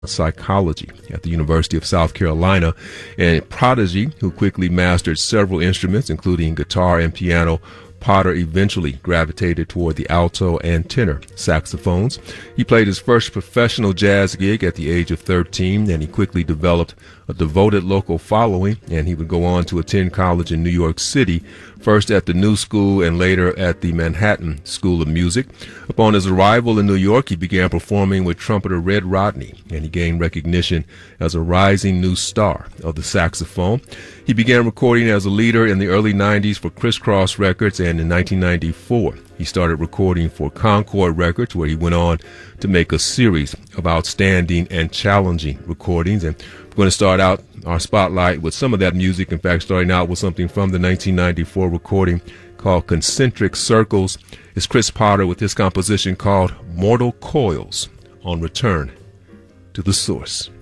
psychology at the University of South Carolina, and a prodigy who quickly mastered several instruments, including guitar and piano. Potter eventually gravitated toward the alto and tenor saxophones. He played his first professional jazz gig at the age of 13, and he quickly developed a devoted local following, and he would go on to attend college in New York City, first at the New School and later at the Manhattan School of Music. Upon his arrival in New York, he began performing with trumpeter Red Rodney, and he gained recognition as a rising new star of the saxophone. He began recording as a leader in the early 90s for Criss Cross Records, and in 1994, he started recording for Concord Records, where he went on to make a series of outstanding and challenging recordings. And we're going to start out our spotlight with some of that music. In fact, starting out with something from the 1994 recording called Concentric Circles. It's Chris Potter with his composition called Mortal Coils on Return to the Source.